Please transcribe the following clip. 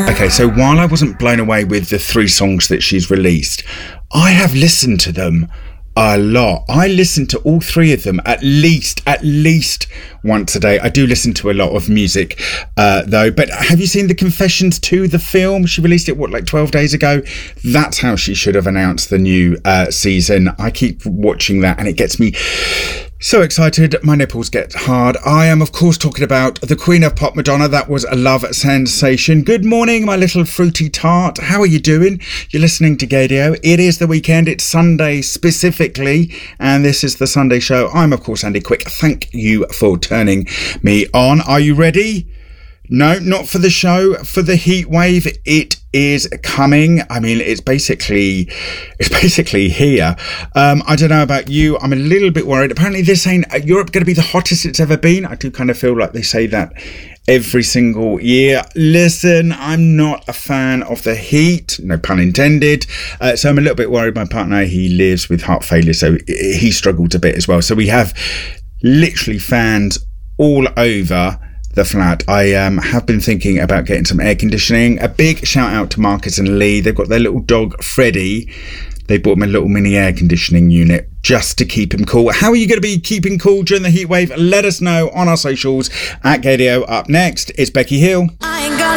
Okay, so while I wasn't blown away with the 3 songs that she's released, I have listened to them a lot. I listen to all 3 of them at least once a day. I do listen to a lot of music though. But have you seen the Confessions 2, the film? She released it 12 days ago. That's how she should have announced the new season. I keep watching that and it gets me so excited, my nipples get hard. I am, of course, talking about the Queen of Pop, Madonna. That was a love sensation. Good morning, my little fruity tart. How are you doing? You're listening to Gaydio. It is the weekend. It's Sunday specifically, and this is the Sunday show. I'm, of course, Andy Quick. Thank you for turning me on. Are you ready? No, not for the show, for the heat wave. It is coming. I mean, it's basically here. I don't know about you. I'm a little bit worried. Apparently this ain't Europe going to be the hottest it's ever been. I do kind of feel like they say that every single year. Listen, I'm not a fan of the heat, no pun intended. So I'm a little bit worried. My partner, he lives with heart failure, so he struggles a bit as well. So we have literally fans all over the flat. I have been thinking about getting some air conditioning. A big shout out to Marcus and Lee. They've got their little dog Freddie. They bought him a little mini air conditioning unit just to keep him cool. How are you going to be keeping cool during the heat wave? Let us know on our socials at Gaydio. Up next is Becky Hill. I ain't gonna